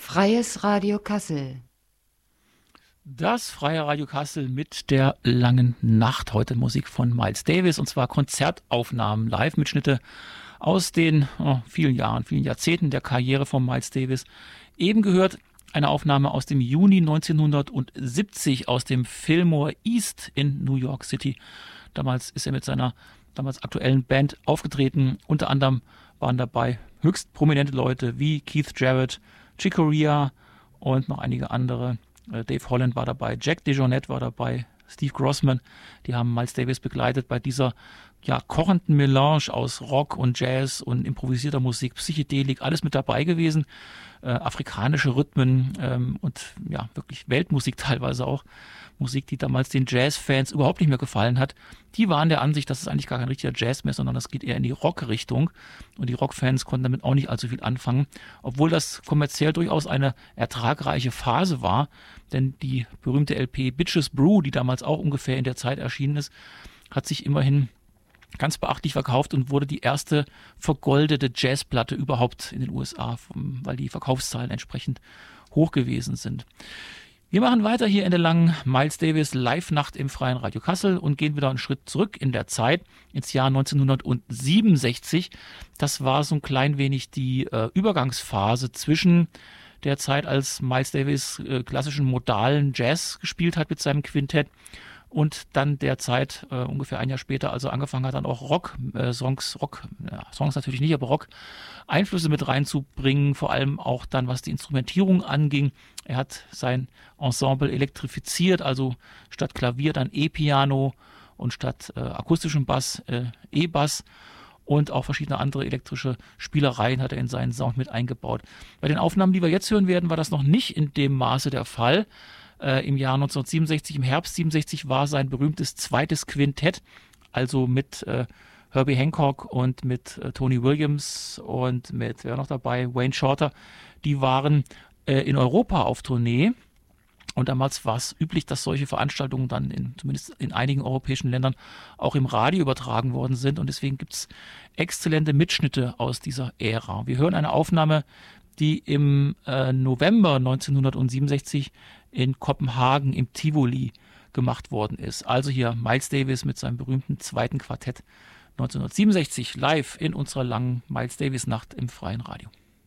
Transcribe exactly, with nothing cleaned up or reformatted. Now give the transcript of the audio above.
Freies Radio Kassel. Das Freie Radio Kassel mit der langen Nacht. Heute Musik von Miles Davis, und zwar Konzertaufnahmen, Live-Mitschnitte aus den oh, vielen Jahren, vielen Jahrzehnten der Karriere von Miles Davis. Eben gehört eine Aufnahme aus dem Juni neunzehnhundertsiebzig aus dem Fillmore East in New York City. Damals ist er mit seiner damals aktuellen Band aufgetreten. Unter anderem waren dabei höchst prominente Leute wie Keith Jarrett, Chick Corea und noch einige andere. Dave Holland war dabei, Jack DeJohnette war dabei, Steve Grossman. Die haben Miles Davis begleitet bei dieser ja, kochenden Melange aus Rock und Jazz und improvisierter Musik, Psychedelik, alles mit dabei gewesen. Äh, afrikanische Rhythmen ähm, und ja, wirklich Weltmusik teilweise auch. Musik, die damals den Jazz-Fans überhaupt nicht mehr gefallen hat. Die waren der Ansicht, dass es eigentlich gar kein richtiger Jazz mehr, sondern das geht eher in die Rock-Richtung. Und die Rock-Fans konnten damit auch nicht allzu viel anfangen, obwohl das kommerziell durchaus eine ertragreiche Phase war. Denn die berühmte L P Bitches Brew, die damals auch ungefähr in der Zeit erschienen ist, hat sich immerhin ganz beachtlich verkauft und wurde die erste vergoldete Jazzplatte überhaupt in den U S A, weil die Verkaufszahlen entsprechend hoch gewesen sind. Wir machen weiter hier in der langen Miles Davis Live-Nacht im Freien Radio Kassel und gehen wieder einen Schritt zurück in der Zeit ins Jahr neunzehnhundertsiebenundsechzig. Das war so ein klein wenig die äh, Übergangsphase zwischen der Zeit, als Miles Davis äh, klassischen modalen Jazz gespielt hat mit seinem Quintett, und dann der Zeit, äh, ungefähr ein Jahr später, also angefangen hat, dann auch Rock-Songs, äh, Rock, ja, Songs natürlich nicht, aber Rock-Einflüsse mit reinzubringen, vor allem auch dann, was die Instrumentierung anging. Er hat sein Ensemble elektrifiziert, also statt Klavier dann E-Piano und statt äh, akustischem Bass äh, E-Bass. Und auch verschiedene andere elektrische Spielereien hat er in seinen Sound mit eingebaut. Bei den Aufnahmen, die wir jetzt hören werden, war das noch nicht in dem Maße der Fall. Äh, Im Jahr neunzehnhundertsiebenundsechzig, im Herbst siebenundsechzig, war sein berühmtes zweites Quintett, also mit äh, Herbie Hancock und mit äh, Tony Williams und mit, wer noch dabei, Wayne Shorter. Die waren äh, in Europa auf Tournee. Und damals war es üblich, dass solche Veranstaltungen dann in, zumindest in einigen europäischen Ländern auch im Radio übertragen worden sind. Und deswegen gibt es exzellente Mitschnitte aus dieser Ära. Wir hören eine Aufnahme, die im äh, November neunzehnhundertsiebenundsechzig in Kopenhagen im Tivoli gemacht worden ist. Also hier Miles Davis mit seinem berühmten zweiten Quartett neunzehnhundertsiebenundsechzig live in unserer langen Miles Davis Nacht im Freien Radio.